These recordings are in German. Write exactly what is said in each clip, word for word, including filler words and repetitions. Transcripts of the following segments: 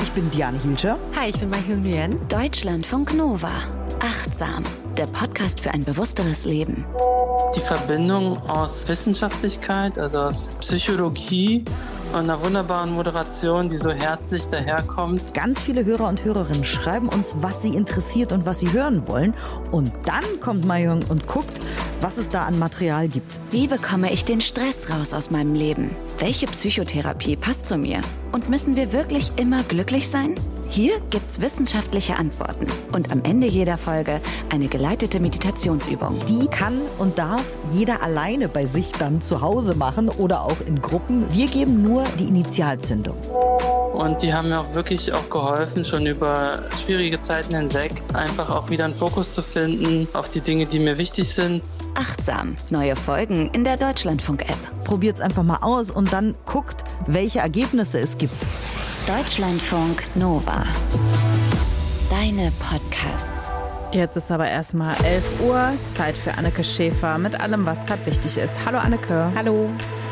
ich bin Diane Hielscher. Hi, ich bin Mai Hyung Nguyen. Deutschlandfunk Nova. Achtsam. Der Podcast für ein bewussteres Leben. Die Verbindung aus Wissenschaftlichkeit, also aus Psychologie und einer wunderbaren Moderation, die so herzlich daherkommt. Ganz viele Hörer und Hörerinnen schreiben uns, was sie interessiert und was sie hören wollen. Und dann kommt Mai Hyung und guckt, was es da an Material gibt. Wie bekomme ich den Stress raus aus meinem Leben? Welche Psychotherapie passt zu mir? Und müssen wir wirklich immer glücklich sein? Hier gibt's wissenschaftliche Antworten und am Ende jeder Folge eine geleitete Meditationsübung. Die kann und darf jeder alleine bei sich dann zu Hause machen oder auch in Gruppen. Wir geben nur die Initialzündung. Und die haben mir auch wirklich auch geholfen, schon über schwierige Zeiten hinweg, einfach auch wieder einen Fokus zu finden auf die Dinge, die mir wichtig sind. Achtsam. Neue Folgen in der Deutschlandfunk-App. Probiert's einfach mal aus und dann guckt, welche Ergebnisse es gibt. Deutschlandfunk Nova. Deine Podcasts. Jetzt ist aber erstmal elf Uhr, Zeit für Anneke Schäfer mit allem, was gerade wichtig ist. Hallo Anneke. Hallo.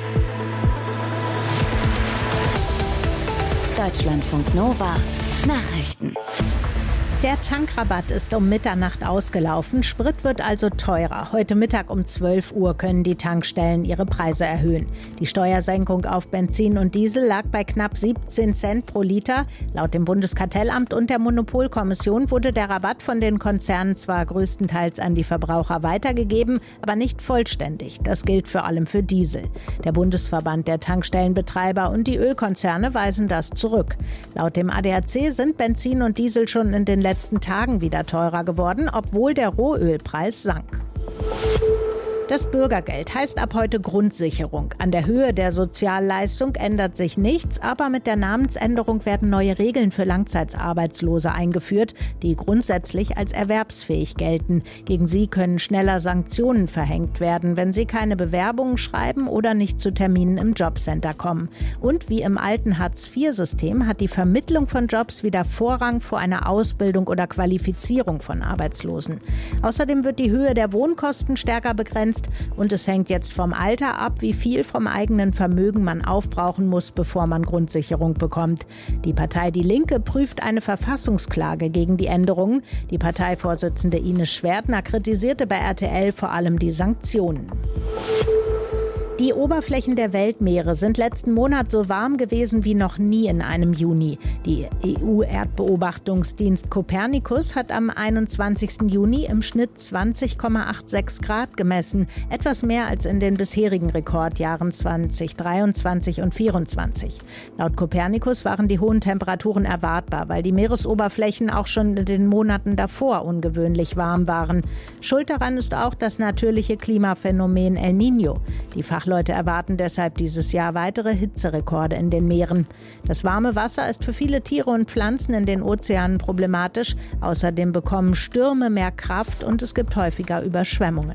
Deutschlandfunk Nova. Nachrichten. Der Tankrabatt ist um Mitternacht ausgelaufen. Sprit wird also teurer. Heute Mittag um zwölf Uhr können die Tankstellen ihre Preise erhöhen. Die Steuersenkung auf Benzin und Diesel lag bei knapp siebzehn Cent pro Liter. Laut dem Bundeskartellamt und der Monopolkommission wurde der Rabatt von den Konzernen zwar größtenteils an die Verbraucher weitergegeben, aber nicht vollständig. Das gilt vor allem für Diesel. Der Bundesverband der Tankstellenbetreiber und die Ölkonzerne weisen das zurück. Laut dem A D A C sind Benzin und Diesel schon in den letzten letzten Tagen wieder teurer geworden, obwohl der Rohölpreis sank. Das Bürgergeld heißt ab heute Grundsicherung. An der Höhe der Sozialleistung ändert sich nichts, aber mit der Namensänderung werden neue Regeln für Langzeitarbeitslose eingeführt, die grundsätzlich als erwerbsfähig gelten. Gegen sie können schneller Sanktionen verhängt werden, wenn sie keine Bewerbungen schreiben oder nicht zu Terminen im Jobcenter kommen. Und wie im alten Hartz vier System hat die Vermittlung von Jobs wieder Vorrang vor einer Ausbildung oder Qualifizierung von Arbeitslosen. Außerdem wird die Höhe der Wohnkosten stärker begrenzt. Und es hängt jetzt vom Alter ab, wie viel vom eigenen Vermögen man aufbrauchen muss, bevor man Grundsicherung bekommt. Die Partei Die Linke prüft eine Verfassungsklage gegen die Änderungen. Die Parteivorsitzende Ines Schwertner kritisierte bei R T L vor allem die Sanktionen. Die Oberflächen der Weltmeere sind letzten Monat so warm gewesen wie noch nie in einem Juni. Die E U-Erdbeobachtungsdienst Copernicus hat am einundzwanzigsten Juni im Schnitt zwanzig Komma sechsundachtzig Grad gemessen, etwas mehr als in den bisherigen Rekordjahren zweitausenddreiundzwanzig und zweitausendvierundzwanzig. Laut Copernicus waren die hohen Temperaturen erwartbar, weil die Meeresoberflächen auch schon in den Monaten davor ungewöhnlich warm waren. Schuld daran ist auch das natürliche Klimaphänomen El Niño. Die Fachleute Leute erwarten deshalb dieses Jahr weitere Hitzerekorde in den Meeren. Das warme Wasser ist für viele Tiere und Pflanzen in den Ozeanen problematisch. Außerdem bekommen Stürme mehr Kraft und es gibt häufiger Überschwemmungen.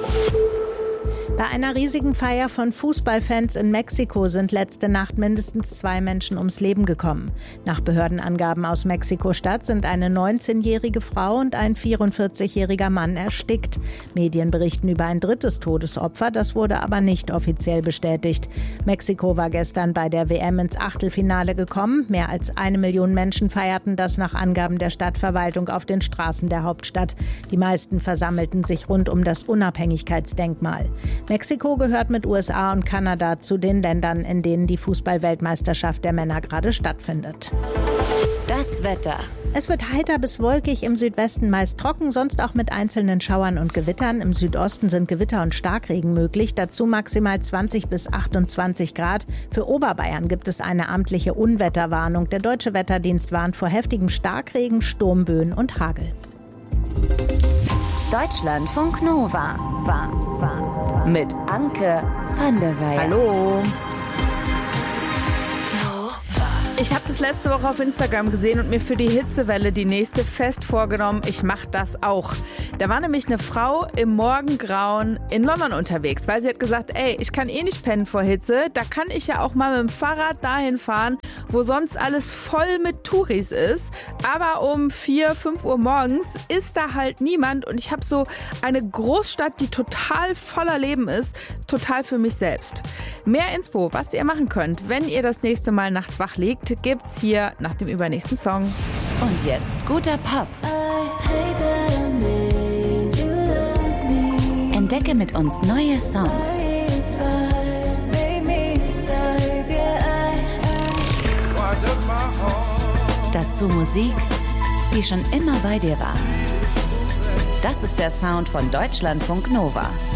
Bei einer riesigen Feier von Fußballfans in Mexiko sind letzte Nacht mindestens zwei Menschen ums Leben gekommen. Nach Behördenangaben aus Mexiko-Stadt sind eine neunzehnjährige Frau und ein vierundvierzigjähriger Mann erstickt. Medien berichten über ein drittes Todesopfer, das wurde aber nicht offiziell bestätigt. Mexiko war gestern bei der W M ins Achtelfinale gekommen. Mehr als eine Million Menschen feierten das nach Angaben der Stadtverwaltung auf den Straßen der Hauptstadt. Die meisten versammelten sich rund um das Unabhängigkeitsdenkmal. Mexiko gehört mit U S A und Kanada zu den Ländern, in denen die Fußball-Weltmeisterschaft der Männer gerade stattfindet. Das Wetter. Es wird heiter bis wolkig, im Südwesten meist trocken, sonst auch mit einzelnen Schauern und Gewittern. Im Südosten sind Gewitter und Starkregen möglich, dazu maximal zwanzig bis achtundzwanzig Grad. Für Oberbayern gibt es eine amtliche Unwetterwarnung. Der Deutsche Wetterdienst warnt vor heftigem Starkregen, Sturmböen und Hagel. Deutschlandfunk Nova. War, war, war. Mit Anke van der Weyer. Hallo. Ich habe das letzte Woche auf Instagram gesehen und mir für die Hitzewelle die nächste fest vorgenommen, ich mache das auch. Da war nämlich eine Frau im Morgengrauen in London unterwegs, weil sie hat gesagt, ey, ich kann eh nicht pennen vor Hitze, da kann ich ja auch mal mit dem Fahrrad dahin fahren wo sonst alles voll mit Touris ist. Aber um vier, fünf Uhr morgens ist da halt niemand und ich habe so eine Großstadt, die total voller Leben ist, total für mich selbst. Mehr Inspo, was ihr machen könnt, wenn ihr das nächste Mal nachts wach liegt, gibt's hier nach dem übernächsten Song. Und jetzt guter Pop. Entdecke mit uns neue Songs. Dazu Musik, die schon immer bei dir war. Das ist der Sound von Deutschlandfunk Nova.